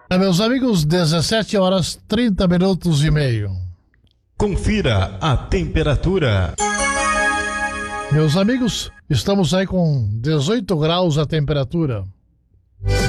Meus amigos, 17 horas 30 minutos e meio. Confira a temperatura. Meus amigos, estamos aí com 18 graus a temperatura.